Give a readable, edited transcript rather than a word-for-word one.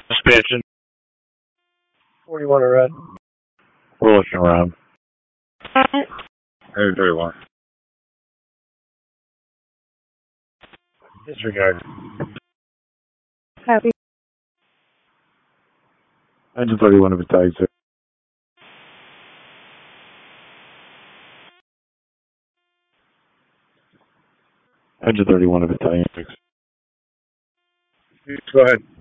Expansion. 41 or red. We're looking around. 31. Disregard. Copy. Engine 31 of Battalion 6. Engine 31 of Battalion 6. Go ahead.